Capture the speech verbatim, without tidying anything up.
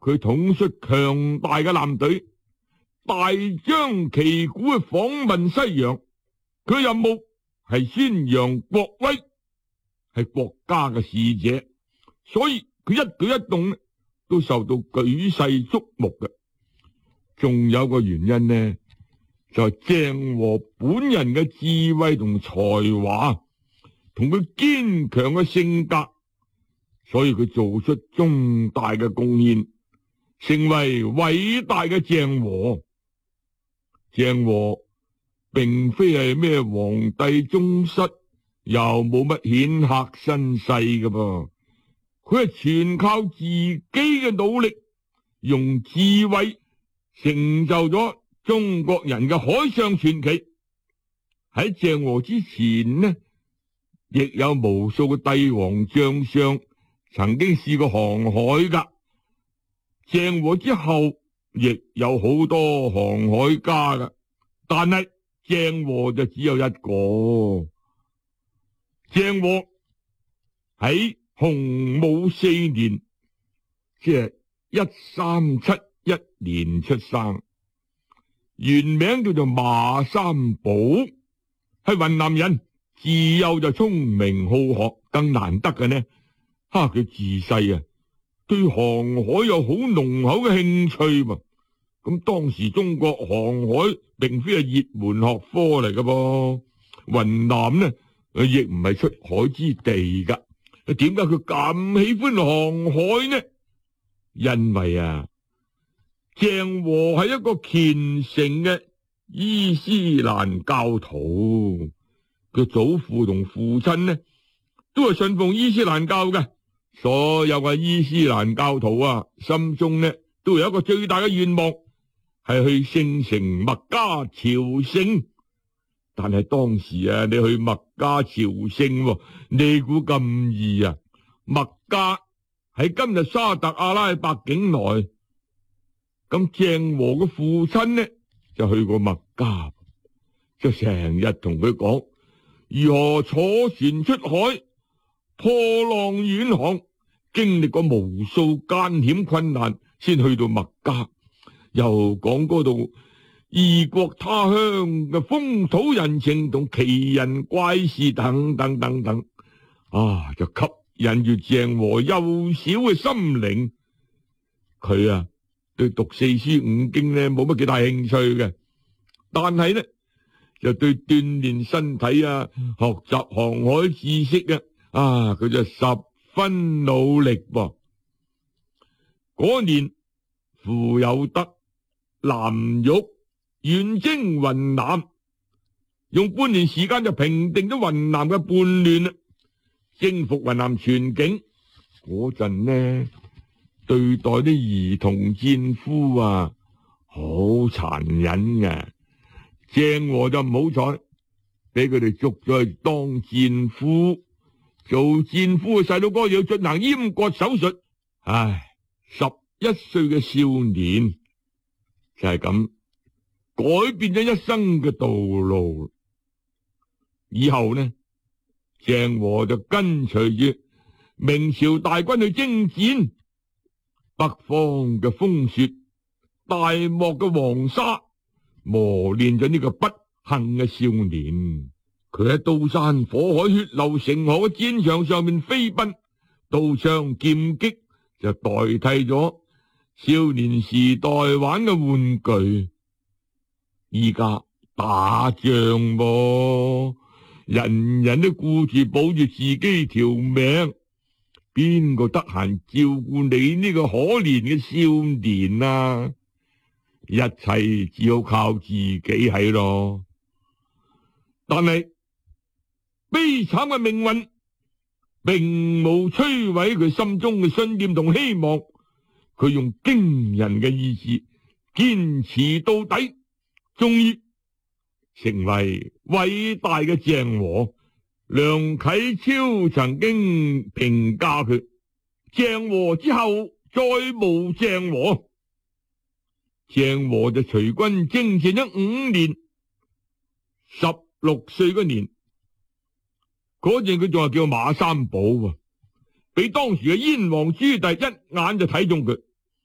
佢統率強大嘅艦隊，大張旗鼓去訪問西洋。佢任務係宣揚國威，係國家嘅使者，所以佢一舉一動呢都受到舉世矚目嘅。仲有個原因呢，就係鄭和本人嘅智慧同才華，同佢堅強嘅性格，所以佢做出重大嘅貢獻，成為偉大嘅鄭和。鄭和並非係咩皇帝宗室，又冇乜顯赫身世嘅噃，佢係全靠自己嘅努力，用智慧成就咗中國人嘅海上傳奇。喺鄭和之前呢，亦有無數嘅帝王將相曾經試過航海噶。鄭和之後，亦有好多航海家噶，但係鄭和就只有一個。鄭和喺洪武四年，即係一三七一年出生，原名叫做馬三寶，係雲南人，自幼就聰明好學，更難得嘅呢，哈佢自細啊對航海有好濃厚嘅興趣嘛。咁當時中國航海並非係熱門學科嚟嘅噃，雲南呢亦唔係出海之地噶。點解佢咁喜歡航海呢？因為啊，鄭和係一個虔誠嘅伊斯蘭教徒，佢祖父同父親呢都係信奉伊斯蘭教嘅。所有嘅伊斯蘭教徒啊，心中呢都有一個最大嘅願望，係去聖城麥加朝聖。但係當時啊，你去麥加朝聖，你估咁易啊？麥加喺今日沙特阿拉伯境內，咁鄭和嘅父親呢就去過麥加，就成日同佢講如何坐船出海，破浪遠航，經歷過無數艱險困難，先去到麥加。又講嗰度異國他鄉嘅風土人情同奇人怪事等等等等，啊，就吸引住鄭和幼小嘅心靈。佢啊對讀四書五經呢冇乜幾大興趣嘅，但係呢就對鍛煉身體啊、學習航海知識啊，啊佢就十分努力噃。嗰年傅有德、藍玉遠征雲南，用半年時間就平定咗雲南嘅叛亂啦，征服雲南全境。嗰陣呢，對待啲兒童戰俘啊，好殘忍嘅。鄭和就唔好彩，俾佢哋捉咗去當戰俘。做戰俘嘅細佬哥要進行閹割手術，唉，十一歲嘅少年就係咁改變咗一生嘅道路。以後呢，鄭和就跟隨住明朝大軍去征戰，北方嘅風雪，大漠嘅黃沙，磨練咗呢個不幸嘅少年。佢喺刀山火海、血流成河嘅戰場上面飛奔，刀槍劍戟就代替咗少年時代玩嘅玩具。依家打仗噃，人人都顧住保住自己條命，邊個得閒照顧你呢個可憐嘅少年啊？一切只好靠自己係咯。但係悲慘嘅命運並冇摧毀佢心中嘅信念同希望，佢用驚人嘅意志堅持到底，終於成為偉大嘅鄭和。梁啟超曾經評價佢：鄭和之後再無鄭和。鄭和就隨軍征戰咗五年，十六歲嗰年，嗰陣佢仲係叫馬三寶啊，俾當時嘅燕王朱棣一眼就睇中佢，